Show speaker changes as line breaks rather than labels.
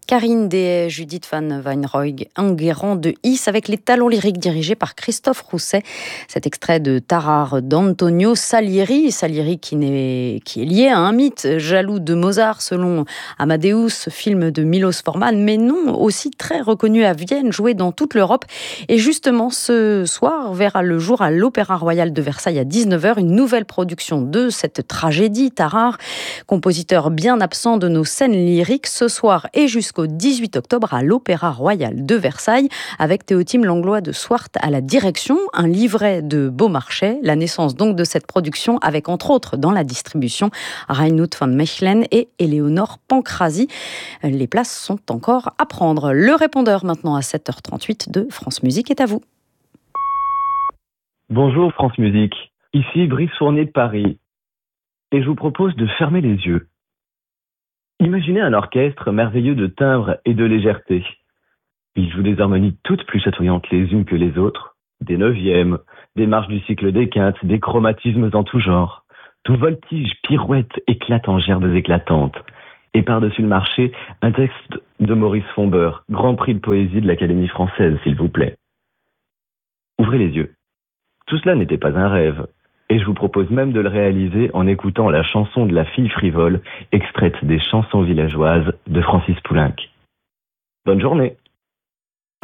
Karine Dehaye, Judith van Weinrooy, Enguerrand de Is avec les talons lyriques dirigés par Christophe Rousset. Cet extrait de Tarare d'Antonio Salieri, qui est lié à un mythe jaloux de Mozart selon Amadeus, film de Milos Forman, mais non, aussi très reconnu à Vienne, joué dans toute l'Europe. Et justement, ce soir verra le jour à l'Opéra Royal de Versailles à 19h, une nouvelle production de cette tragédie Tarare, compositeur bien absent de nos scènes lyriques, ce soir et jusqu'au 18 octobre à l'Opéra Royal de Versailles, avec Théotime Langlois de Swart à la direction, un livret de Beaumarchais, la naissance donc de cette production avec entre autres dans la distribution Reinhard van Mechelen et Éléonore Pancrazi. Les places sont encore à prendre. Le répondeur maintenant à 7h38 de France Musique est à vous.
Bonjour France Musique, ici Brice Fournier de Paris, et je vous propose de fermer les yeux. Imaginez un orchestre merveilleux de timbre et de légèreté. Il joue des harmonies toutes plus chatoyantes les unes que les autres, des neuvièmes, des marches du cycle des quintes, des chromatismes en tout genre. Tout voltige, pirouette, éclate en gerbes éclatantes. Et par-dessus le marché, un texte de Maurice Fombeur, grand prix de poésie de l'Académie française, s'il vous plaît. Ouvrez les yeux. Tout cela n'était pas un rêve. Et je vous propose même de le réaliser en écoutant la chanson de la fille frivole, extraite des chansons villageoises de Francis Poulenc. Bonne journée!